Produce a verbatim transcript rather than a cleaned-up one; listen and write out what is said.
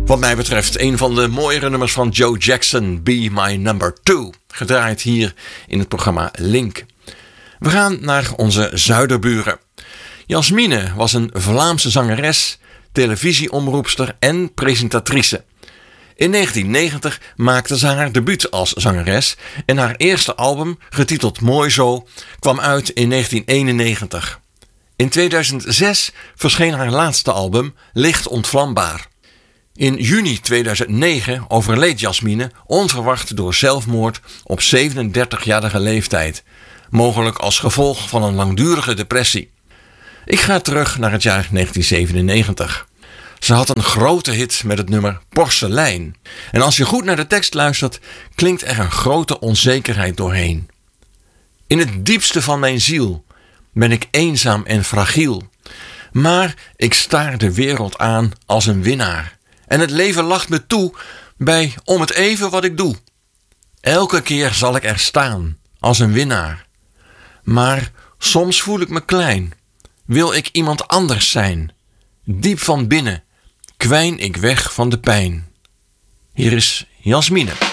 Wat mij betreft een van de mooiere nummers van Joe Jackson, Be My Number Two. Gedraaid hier in het programma Link. We gaan naar onze zuiderburen. Jasmine was een Vlaamse zangeres, televisieomroepster en presentatrice. In negentien negentig maakte ze haar debuut als zangeres en haar eerste album, getiteld Mooi Zo, kwam uit in negentien eenennegentig. In tweeduizend zes verscheen haar laatste album, Licht Ontvlambaar. In juni tweeduizend negen overleed Jasmine onverwacht door zelfmoord op zevenendertigjarige leeftijd, mogelijk als gevolg van een langdurige depressie. Ik ga terug naar het jaar negentien zevenennegentig. Ze had een grote hit met het nummer Porselein. En als je goed naar de tekst luistert, klinkt er een grote onzekerheid doorheen. In het diepste van mijn ziel ben ik eenzaam en fragiel. Maar ik staar de wereld aan als een winnaar. En het leven lacht me toe bij om het even wat ik doe. Elke keer zal ik er staan als een winnaar. Maar soms voel ik me klein. Wil ik iemand anders zijn? Diep van binnen kwijn ik weg van de pijn. Hier is Jasmine.